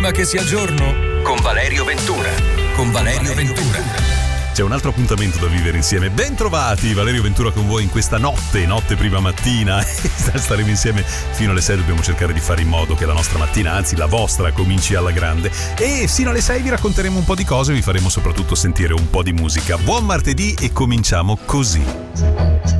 prima che sia giorno? Con Valerio Ventura. C'è un altro appuntamento da vivere insieme. Ben trovati, Valerio Ventura con voi in questa notte prima mattina. Staremo insieme fino alle 6, dobbiamo cercare di fare in modo che la nostra mattina, anzi la vostra, cominci alla grande. E fino alle 6 vi racconteremo un po' di cose e vi faremo soprattutto sentire un po' di musica. Buon martedì e cominciamo così.